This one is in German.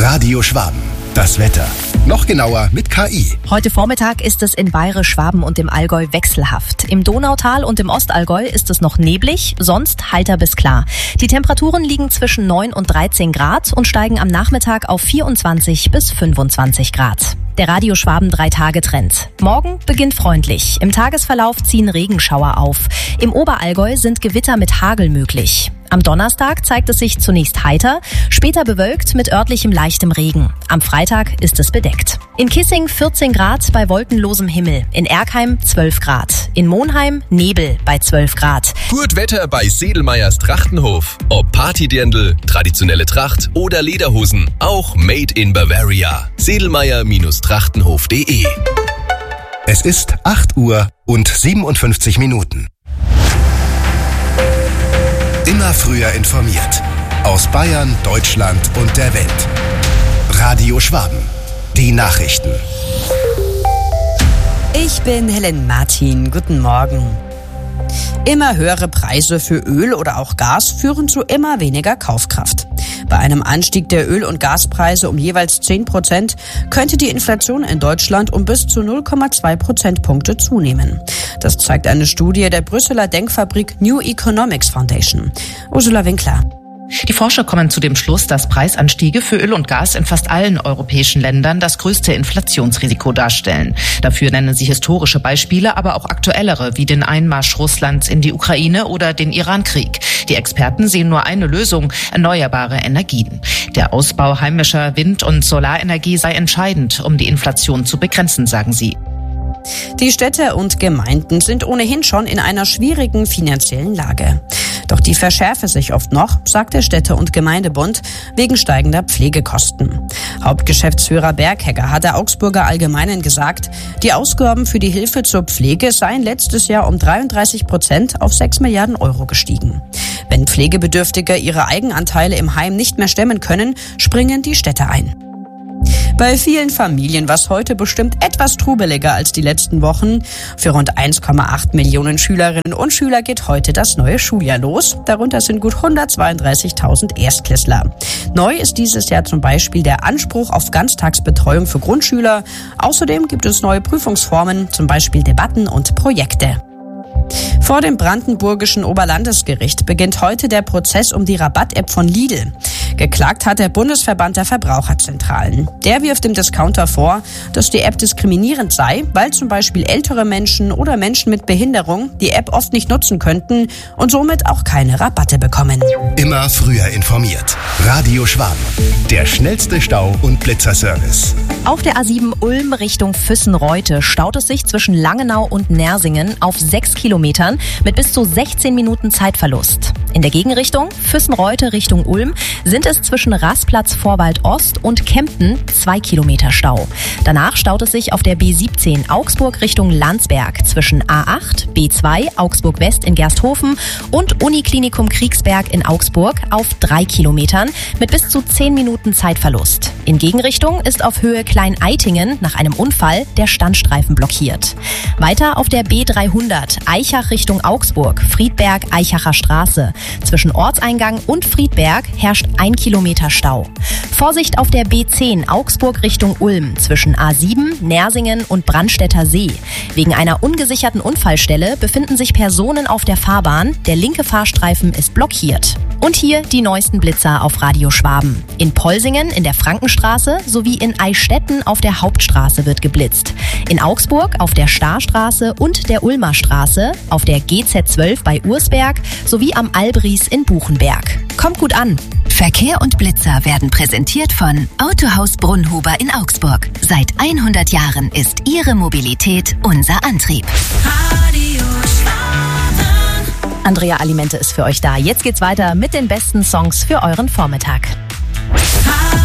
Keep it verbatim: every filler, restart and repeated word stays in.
Radio Schwaben. Das Wetter. Noch genauer mit K I. Heute Vormittag ist es in Bayerisch-Schwaben und im Allgäu wechselhaft. Im Donautal und im Ostallgäu ist es noch neblig, sonst heiter bis klar. Die Temperaturen liegen zwischen neun und dreizehn Grad und steigen am Nachmittag auf vierundzwanzig bis fünfundzwanzig Grad. Der Radio Schwaben drei-Tage-Trend. Morgen beginnt freundlich. Im Tagesverlauf ziehen Regenschauer auf. Im Oberallgäu sind Gewitter mit Hagel möglich. Am Donnerstag zeigt es sich zunächst heiter, später bewölkt mit örtlichem leichtem Regen. Am Freitag ist es bedeckt. In Kissing vierzehn Grad bei wolkenlosem Himmel. In Erkheim zwölf Grad. In Monheim Nebel bei zwölf Grad. Gut Wetter bei Sedelmeyers Trachtenhof. Ob Partydirndl, traditionelle Tracht oder Lederhosen. Auch made in Bavaria. Sedelmeyer Trachtenhof punkt de. Es ist acht Uhr und siebenundfünfzig Minuten. Immer früher informiert. Aus Bayern, Deutschland und der Welt. Radio Schwaben. Die Nachrichten. Ich bin Helen Martin. Guten Morgen. Immer höhere Preise für Öl oder auch Gas führen zu immer weniger Kaufkraft. Bei einem Anstieg der Öl- und Gaspreise um jeweils zehn Prozent könnte die Inflation in Deutschland um bis zu null Komma zwei Prozentpunkte zunehmen. Das zeigt eine Studie der Brüsseler Denkfabrik New Economics Foundation. Ursula Winkler. Die Forscher kommen zu dem Schluss, dass Preisanstiege für Öl und Gas in fast allen europäischen Ländern das größte Inflationsrisiko darstellen. Dafür nennen sie historische Beispiele, aber auch aktuellere, wie den Einmarsch Russlands in die Ukraine oder den Irankrieg. Die Experten sehen nur eine Lösung: erneuerbare Energien. Der Ausbau heimischer Wind- und Solarenergie sei entscheidend, um die Inflation zu begrenzen, sagen sie. Die Städte und Gemeinden sind ohnehin schon in einer schwierigen finanziellen Lage. Doch die verschärfe sich oft noch, sagt der Städte- und Gemeindebund, wegen steigender Pflegekosten. Hauptgeschäftsführer Berghegger hat der Augsburger Allgemeinen gesagt, die Ausgaben für die Hilfe zur Pflege seien letztes Jahr um dreiunddreißig Prozent auf sechs Milliarden Euro gestiegen. Wenn Pflegebedürftige ihre Eigenanteile im Heim nicht mehr stemmen können, springen die Städte ein. Bei vielen Familien war es heute bestimmt etwas trubeliger als die letzten Wochen. Für rund eins Komma acht Millionen Schülerinnen und Schüler geht heute das neue Schuljahr los. Darunter sind gut hundertzweiunddreißigtausend Erstklässler. Neu ist dieses Jahr zum Beispiel der Anspruch auf Ganztagsbetreuung für Grundschüler. Außerdem gibt es neue Prüfungsformen, zum Beispiel Debatten und Projekte. Vor dem brandenburgischen Oberlandesgericht beginnt heute der Prozess um die Rabatt-App von Lidl. Geklagt hat der Bundesverband der Verbraucherzentralen. Der wirft dem Discounter vor, dass die App diskriminierend sei, weil zum Beispiel ältere Menschen oder Menschen mit Behinderung die App oft nicht nutzen könnten und somit auch keine Rabatte bekommen. Immer früher informiert. Radio Schwaben. Der schnellste Stau- und Blitzerservice. Auf der A sieben Ulm Richtung Füssen-Reute staut es sich zwischen Langenau und Nersingen auf sechs Kilometern mit bis zu sechzehn Minuten Zeitverlust. In der Gegenrichtung Füssen-Reute Richtung Ulm sind es zwischen Rastplatz Vorwald Ost und Kempten zwei Kilometer Stau. Danach staut es sich auf der B siebzehn Augsburg Richtung Landsberg zwischen A acht, B zwei Augsburg West in Gersthofen und Uniklinikum Kriegsberg in Augsburg auf drei Kilometern mit bis zu zehn Minuten Zeitverlust. In Gegenrichtung ist auf Höhe Klein-Eitingen nach einem Unfall der Standstreifen blockiert. Weiter auf der B dreihundert Aichach Richtung Augsburg, Friedberg-Aichacher Straße. Zwischen Ortseingang und Friedberg herrscht ein Kilometer Stau. Vorsicht auf der B zehn Augsburg Richtung Ulm zwischen A sieben, Nersingen und Brandstätter See. Wegen einer ungesicherten Unfallstelle befinden sich Personen auf der Fahrbahn. Der linke Fahrstreifen ist blockiert. Und hier die neuesten Blitzer auf Radio Schwaben. In Polsingen in der Frankenstraße sowie in Eichstätten auf der Hauptstraße wird geblitzt. In Augsburg auf der Starstraße und der Ulmer Straße, auf der G Z zwölf bei Ursberg sowie am Albries in Buchenberg. Kommt gut an! Verkehr und Blitzer werden präsentiert von Autohaus Brunnhuber in Augsburg. Seit hundert Jahren ist Ihre Mobilität unser Antrieb. Radio Schwaben. Andrea Alimente ist für euch da. Jetzt geht's weiter mit den besten Songs für euren Vormittag.